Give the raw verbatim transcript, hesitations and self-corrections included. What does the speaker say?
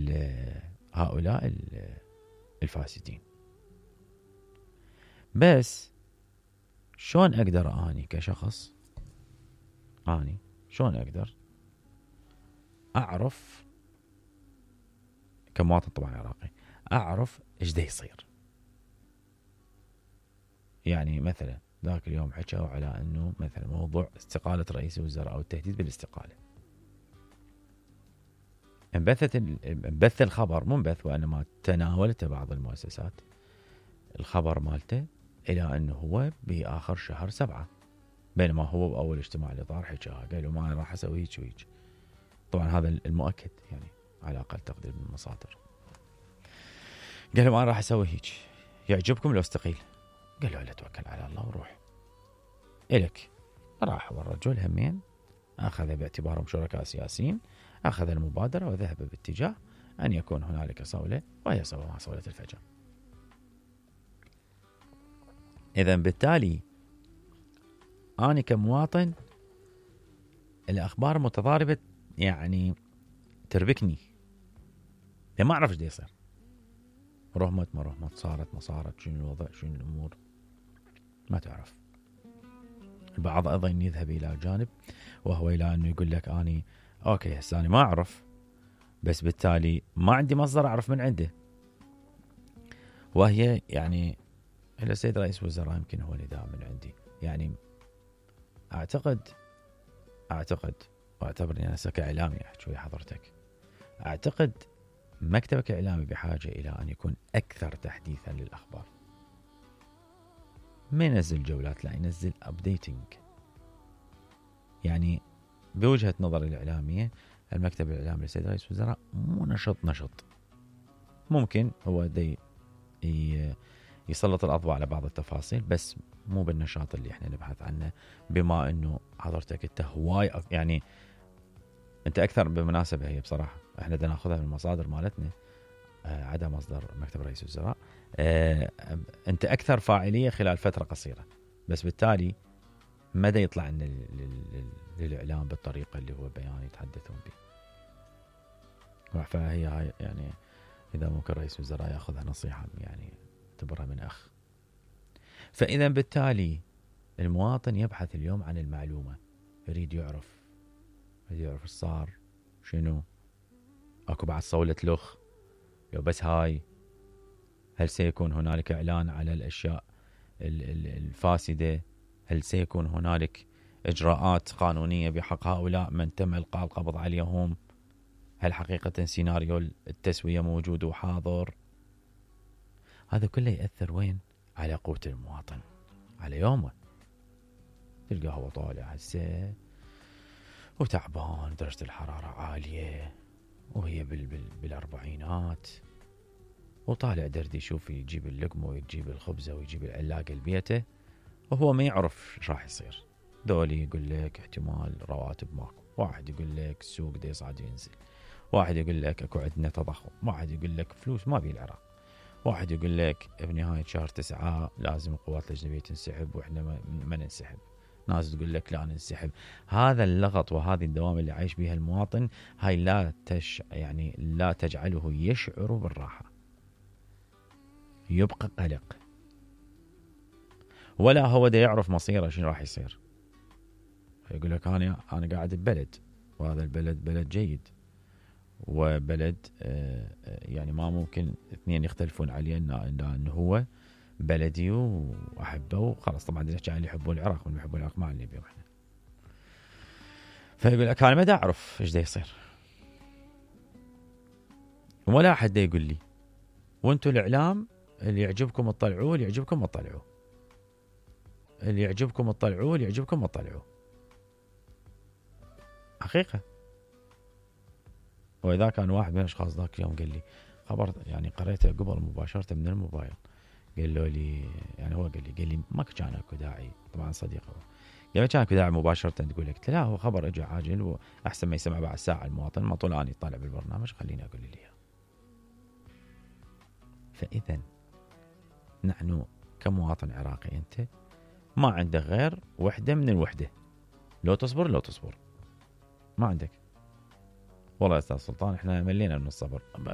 هؤلاء الفاسدين. بس شلون أقدر أني كشخص، أني شلون أقدر أعرف كمواطن طبعا عراقي أعرف إيش دا يصير؟ يعني مثلا ذاك اليوم حكوا على أنه مثلا موضوع استقالة رئيس الوزراء أو التهديد بالاستقالة، انبثت انبث الخبر، مو انبث وإنما تناولته بعض المؤسسات الخبر مالته إلى أنه هو بآخر شهر سبعة، بينما هو بأول اجتماع الإطار حكاها قالوا ما راح أسوي هيك وهيك. طبعا هذا المؤكد يعني على أقل تقدير من المصادر. قالوا ما راح أسوي هيك، يعجبكم لو استقيل؟ قالوا لا، توكل على الله وروح إلك. راح والرجل همين أخذ باعتبارهم شركاء سياسيين، أخذ المبادرة وذهب باتجاه أن يكون هنالك صولة، وهي صولة صولة الفجر. إذن بالتالي أنا كمواطن الأخبار متضاربة يعني تربكني، لما أعرف إيش يصير، رحمت ما رحمت، صارت ما صارت، شنو الوضع، شنو الأمور، ما تعرف. البعض أيضا يذهب إلى جانب وهو إلى أنه يقول لك أني أوكي هسه أنا ما أعرف، بس بالتالي ما عندي مصدر أعرف من عنده، وهي يعني السيد رئيس الوزراء يمكن هو نداء من عندي. يعني أعتقد أعتقد واعتبرني أنا كإعلامي أحكي ويا حضرتك، أعتقد مكتبك الإعلامي بحاجة إلى أن يكون أكثر تحديثا للأخبار. ما ينزل جولات، لا ينزل أبديتنج. يعني بوجهة نظري الإعلامية المكتب الإعلامي للسيد رئيس الوزراء مو نشط نشط، ممكن هو دي يسلط الأضواء على بعض التفاصيل، بس مو بالنشاط اللي احنا نبحث عنه. بما انه حضرتك انت هواي يعني انت اكثر، بمناسبة هي بصراحة احنا بدنا ناخذها من المصادر مالتنا، آه عدا مصدر مكتب رئيس الوزراء، آه انت اكثر فاعلية خلال فترة قصيرة، بس بالتالي مدى يطلع لنا للإعلام بالطريقة اللي هو بيان يتحدثون به. فهي هاي يعني إذا ممكن رئيس الوزراء يأخذها نصيحة يعني اعتبرها من أخ. فإذا بالتالي المواطن يبحث اليوم عن المعلومة، يريد يعرف يريد يعرف ايش صار، شنو اكو بعد صولة لخ، لو بس هاي، هل سيكون هنالك إعلان على الأشياء الفاسدة، هل سيكون هنالك إجراءات قانونية بحق هؤلاء من تم إلقاء القبض عليهم، هل حقيقة سيناريو التسوية موجود وحاضر. هذا كله يأثر وين؟ على قوة المواطن، على يومه. تلقاه هو طالع هسه وتعبان، درجة الحرارة عالية وهي بال بال بالأربعينات، وطالع دردي يشوف يجيب اللقمة ويجيب الخبزة ويجيب العلاقة لبيته، وهو ما يعرف ايش راح يصير. دولي يقول لك احتمال رواتب ماكو، واحد يقول لك السوق دا يصعد وينزل، واحد يقول لك اكو عندنا تضخم، واحد يقول لك فلوس ما بي العراق، واحد يقول لك بنهاية شهر تسعة لازم القوات الأجنبية تنسحب وإحنا ما, ما ننسحب، ناس تقول لك لا ننسحب. هذا اللغط وهذه الدوام اللي عايش بها المواطن هاي لا تش يعني لا تجعله يشعر بالراحة، يبقى قلق، ولا هو دا يعرف مصيره شنو راح يصير. يقول لك أنا أنا قاعد ببلد، وهذا البلد بلد جيد، وبلد يعني ما ممكن اثنين يختلفون عليه انه هو بلدي واحبه وخلاص. طبعا نحكي عن اللي يحبون العراق واللي يحبون العراق ما اللي بيهم احنا. فيقول لك انا ما دا اعرف ايش دا يصير، ولا احد دا يقول لي، وانتم الاعلام اللي يعجبكم تطلعوه، اللي يعجبكم ما تطلعوه، اللي يعجبكم تطلعوه، اللي يعجبكم ما تطلعوه. حقيقه. وإذا كان واحد من الأشخاص ذاك اليوم قال لي خبر يعني قريته قبل مباشرة من الموبايل، قال له لي يعني هو قال لي قال لي ما كان اكو داعي، طبعا صديقه قال ما كان اكو داعي مباشرة تقول لك لا، هو خبر اجى عاجل واحسن ما يسمع بعد ساعة المواطن، ما طول اني طالع بالبرنامج خليني اقول لي اياه. فإذا نحن كمواطن عراقي انت ما عندك غير وحدة من الوحدة، لو تصبر لو تصبر ما عندك. والله يا أستاذ سلطان إحنا ملينا من الصبر،